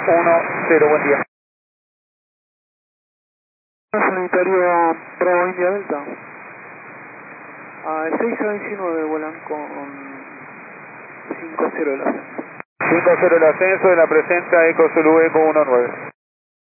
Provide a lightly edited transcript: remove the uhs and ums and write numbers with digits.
10, buen día. Sanitario Bravo India Delta. A 6 a 19 vuelan con 5-0 el ascenso. 5-0 el ascenso de la presenta Eco Zulu Eco 19.